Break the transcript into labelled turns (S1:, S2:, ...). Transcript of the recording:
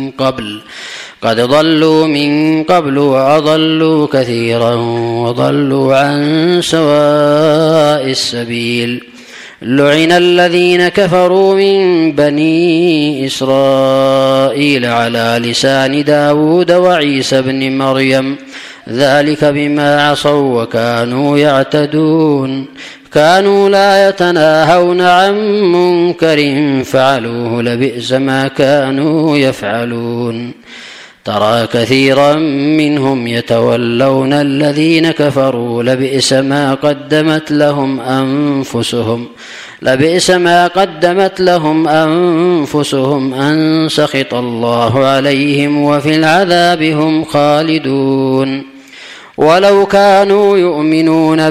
S1: قبل قد ضلوا من قبل وأضلوا كثيرا وضلوا عن سواء السبيل. لعن الذين كفروا من بني إسرائيل على لسان داود وعيسى بن مريم ذلك بما عصوا وكانوا يعتدون. كانوا لا يتناهون عن منكر فعلوه لبئس ما كانوا يفعلون. ترى كثيرا منهم يتولون الذين كفروا لبئس ما قدمت لهم أنفسهم أن سخط الله عليهم وفي العذاب هم خالدون. ولو كانوا يؤمنون